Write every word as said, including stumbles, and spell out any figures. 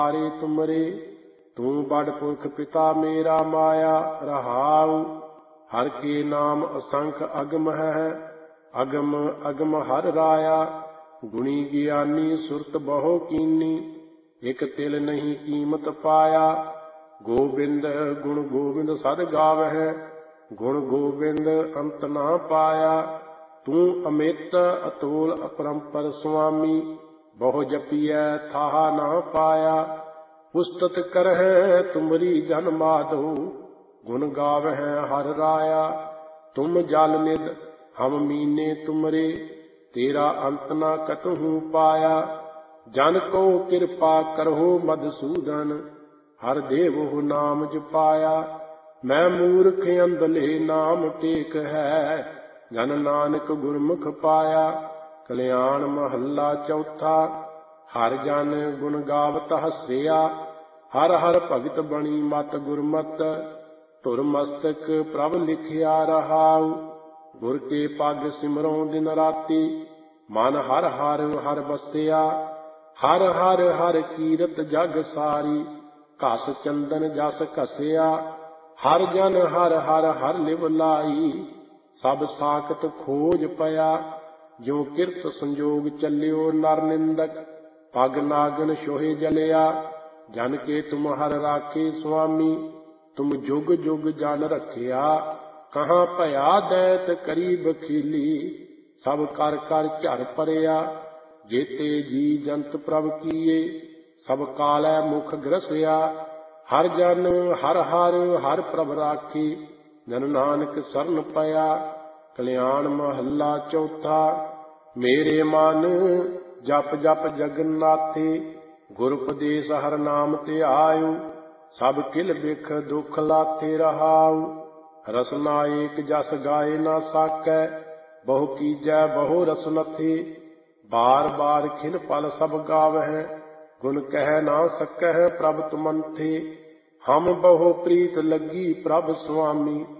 हारे तुमरे। तू बड़ पुरख पिता मेरा माया रहाऊ। हर के नाम असंख अगम है, अगम अगम हर राया। गुणी ज्ञानी सुरत बहु कीनी, एक तिल नहीं कीमत पाया। गोबिंद गुण गोबिंद सद गावै, गुण गोबिंद अंत ना पाया। तू अमित अतोल अपरंपर स्वामी, बहु जपियै थाहा ना पाया। पुस्तत करहै तुमरी जन माधो, गुण गावै हर राया। तुम जल निध हम मीने तुमरे, तेरा अंत ना कतहु पाया। जन को कृपा करहो मधुसूदन, हर देवहु नाम जपाया। मैं मूर्ख अंधले नाम टेक है, जन नानक गुरमुख पाया। कल्याण महला चौथा। हर जन गुण गावत हसिया, हर हर भगत बणी मत गुरमत। धुर मस्तक प्रभ लिखिया रहाऊ, गुर के पग सिमरों दिन राति। मन हर हर हर बसिया, हर हर हर कीरत जग सारी। घस चंदन जस घसिया, हर जन हर हर हर लिव लाई। सब साकत खोज पया, जो किरत संजोग चलियो नर निंदक। पग नागन सोहे जलिया, जन के तुम हर राखे स्वामी। तुम जुग जुग जन रखिया, कहाँ भया दैत करी बखीली। सब कर कर झर परिया, जेते जी जंत प्रभ कीए। सब कालै मुख ग्रसिया, हर जन हर हर हर प्रभ राखी। जन नानक सरन पया। कल्याण महला चौथा। मेरे मन जप जप जगन्नाथे, गुर उपदेश हर नाम ते आयु। सब किल बिख दुख लाथे रहाऊ, रसना एक जस गाए ना साकै। बहु कीजै बहु रसनथे, बार बार खिल पल सब गावै। गुण कह ना सकह प्रभ तुमंथे, हम बहु प्रीत लगी प्रभ स्वामी।